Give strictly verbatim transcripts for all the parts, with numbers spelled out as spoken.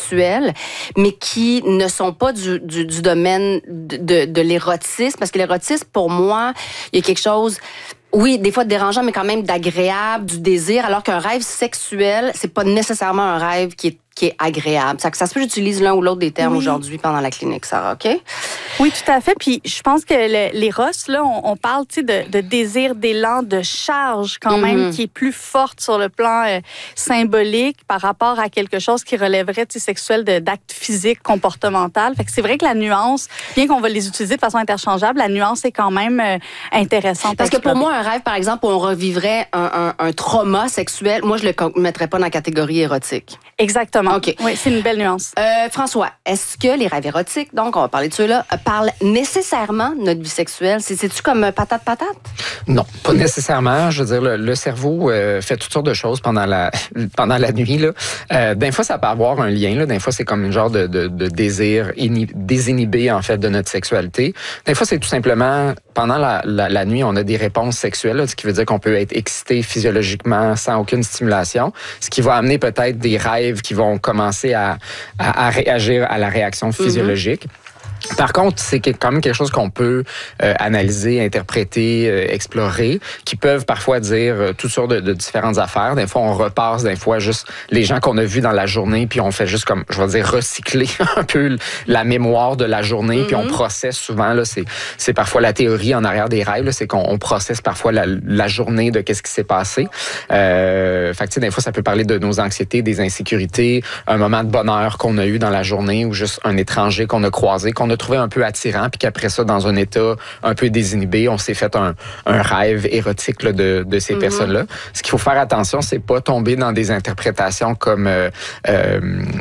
sexuels, mais qui ne sont pas du, du, du domaine de, de, de l'érotisme. Parce que l'érotisme, pour moi, il y a quelque chose... Oui, des fois dérangeant, mais quand même d'agréable, du désir, alors qu'un rêve sexuel, c'est pas nécessairement un rêve qui est qui est agréable. Ça, ça se peut que j'utilise l'un ou l'autre des termes oui. aujourd'hui pendant la clinique, Sarah, OK? Oui, tout à fait. Puis je pense que le, les Ross, là, on, on parle de, de désir, d'élan, de charge quand mm-hmm. même qui est plus forte sur le plan euh, symbolique par rapport à quelque chose qui relèverait sexuel de, d'actes physiques, comportemental. Fait que c'est vrai que la nuance, bien qu'on va les utiliser de façon interchangeable, la nuance est quand même euh, intéressante. Parce que pour moi, un rêve, par exemple, où on revivrait un, un, un trauma sexuel, moi, je le mettrais pas dans la catégorie érotique. Exactement. OK. Oui, c'est une belle nuance. Euh, François, est-ce que les rêves érotiques, donc on va parler de ceux-là, parlent nécessairement de notre vie sexuelle? C'est, c'est-tu comme patate-patate? Non, pas nécessairement. Je veux dire, le, le cerveau euh, fait toutes sortes de choses pendant la, pendant la nuit. Là. Euh, d'un fois, ça peut avoir un lien. Là. D'un fois, c'est comme une genre de, de, de désir inhib- désinhibé, en fait, de notre sexualité. D'un fois, c'est tout simplement, pendant la, la, la nuit, on a des réponses sexuelles, là, ce qui veut dire qu'on peut être excité physiologiquement sans aucune stimulation, ce qui va amener peut-être des rêves qui vont commencer à, à, à réagir à la réaction physiologique. Mm-hmm. Par contre, c'est quand même quelque chose qu'on peut euh, analyser, interpréter, euh, explorer, qui peuvent parfois dire euh, toutes sortes de, de différentes affaires. Des fois, on repasse, des fois, juste les gens qu'on a vus dans la journée, puis on fait juste comme, je vais dire, recycler un peu la mémoire de la journée, mm-hmm. puis on processe souvent, là, c'est, c'est parfois la théorie en arrière des rêves, là, c'est qu'on on processe parfois la, la journée de qu'est-ce qui s'est passé. Euh, fait que, tu sais, des fois, ça peut parler de nos anxiétés, des insécurités, un moment de bonheur qu'on a eu dans la journée, ou juste un étranger qu'on a croisé, qu'on a trouvé un peu attirant, puis qu'après ça, dans un état un peu désinhibé, on s'est fait un, un rêve érotique là, de, de ces mm-hmm. personnes-là. Ce qu'il faut faire attention, c'est pas tomber dans des interprétations comme euh, euh,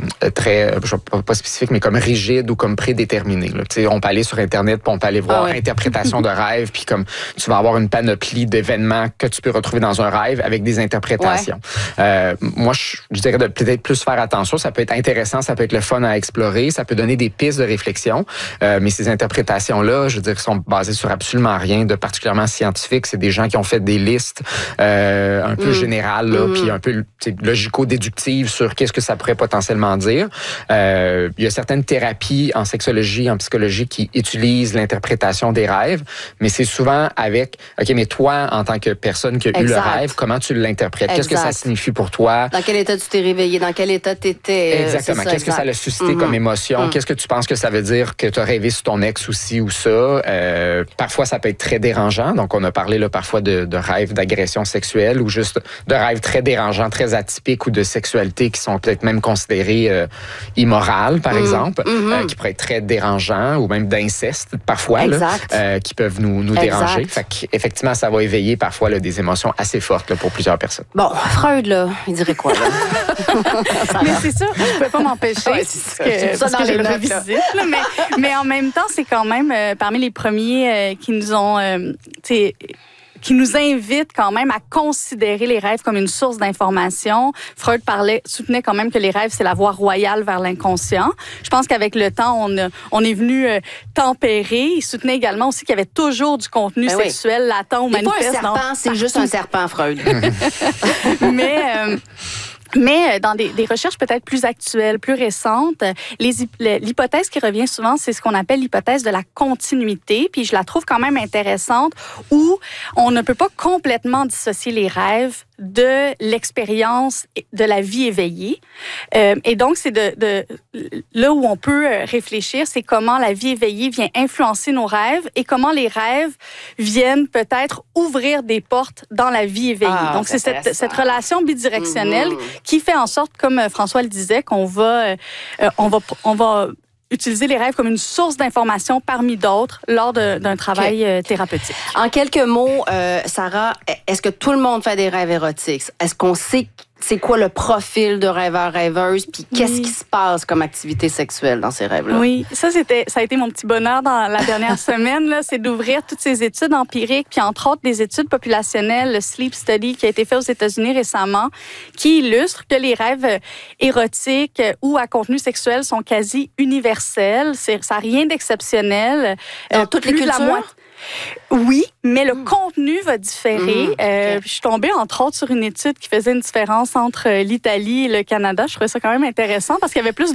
très, je sais pas spécifiques, mais comme rigides ou comme prédéterminées. Là. Tu sais, on peut aller sur Internet, puis on peut aller voir ah ouais. interprétation de rêve, puis comme tu vas avoir une panoplie d'événements que tu peux retrouver dans un rêve avec des interprétations. Ouais. Euh, moi, je, je dirais de peut-être plus faire attention. Ça peut être intéressant, ça peut être le fun à explorer, ça peut donner des pistes de réflexion. Euh, mais ces interprétations-là, je veux dire, sont basées sur absolument rien de particulièrement scientifique. C'est des gens qui ont fait des listes euh, un peu mmh. générales, là, mmh. puis un peu logico-déductives sur qu'est-ce que ça pourrait potentiellement dire. Euh, il y a certaines thérapies en sexologie, en psychologie qui utilisent l'interprétation des rêves, mais c'est souvent avec, OK, mais toi, en tant que personne qui a exact. eu le rêve, comment tu l'interprètes? Exact. Qu'est-ce que ça signifie pour toi? Dans quel état tu t'es réveillé? Dans quel état tu étais? Exactement. Ça, qu'est-ce exact. que ça a suscité mmh. comme émotion? Mmh. Qu'est-ce que tu penses que ça veut dire que tu as rêvé sur ton ex aussi ou ça? Euh, parfois, ça peut être très dérangeant. Donc, on a parlé là, parfois de, de rêves d'agression sexuelle ou juste de rêves très dérangeants, très atypiques ou de sexualité qui sont peut-être même considérées euh, immorales, par mmh. exemple, mmh. euh, qui pourraient être très dérangeants ou même d'inceste, parfois, là, euh, qui peuvent nous, nous déranger. Fait qu'effectivement, ça va éveiller parfois là, des émotions assez fortes là, pour plusieurs personnes. Bon, Freud, là, il dirait quoi, là? Mais c'est sûr, je ne peux pas m'empêcher ouais, c'est que, c'est ça, parce que je le revisite, là, mais, mais en même temps, c'est quand même euh, parmi les premiers euh, qui nous ont, euh, qui nous invitent quand même à considérer les rêves comme une source d'information. Freud parlait, soutenait quand même que les rêves, c'est la voie royale vers l'inconscient. Je pense qu'avec le temps, on, a, on est venu euh, tempérer. Il soutenait également aussi qu'il y avait toujours du contenu ben sexuel oui. latent ou manifeste. C'est pas un serpent, c'est juste un serpent, Freud. mais... Euh, Mais dans des, des recherches peut-être plus actuelles, plus récentes, les, l'hypothèse qui revient souvent, c'est ce qu'on appelle l'hypothèse de la continuité. Puis je la trouve quand même intéressante, où on ne peut pas complètement dissocier les rêves de l'expérience de la vie éveillée. Euh, et donc, c'est de, de là où on peut réfléchir, c'est comment la vie éveillée vient influencer nos rêves et comment les rêves viennent peut-être ouvrir des portes dans la vie éveillée. Ah, donc, c'est cette, cette relation bidirectionnelle mm-hmm. qui fait en sorte, comme François le disait, qu'on va, euh, on va, on va utiliser les rêves comme une source d'information parmi d'autres lors de, d'un travail okay. thérapeutique. En quelques mots, euh, Sarah, est-ce que tout le monde fait des rêves érotiques? Est-ce qu'on sait c'est quoi le profil de rêveur-rêveuse, puis qu'est-ce oui. qui se passe comme activité sexuelle dans ces rêves-là? Oui, ça, c'était, ça a été mon petit bonheur dans la dernière semaine, là, c'est d'ouvrir toutes ces études empiriques, puis entre autres des études populationnelles, le Sleep Study qui a été fait aux États-Unis récemment, qui illustre que les rêves érotiques ou à contenu sexuel sont quasi universels. C'est, ça n'a rien d'exceptionnel. Dans euh, toutes les cultures? La moitié. Oui, mais le mmh. contenu va différer. Mmh, euh, okay. Je suis tombée, entre autres, sur une étude qui faisait une différence entre l'Italie et le Canada. Je trouvais ça quand même intéressant parce qu'il y avait plus